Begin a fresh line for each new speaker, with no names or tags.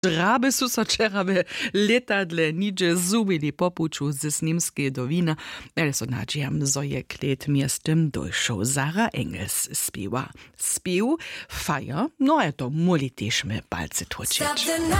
Draby su so čerabe letadle niđe zubili popuču z Snimske dolina, ale so nađijam zoje klet miestem dojšou Sarah Engels spiwa. Spiw, faja, no je to moli težme palce točić.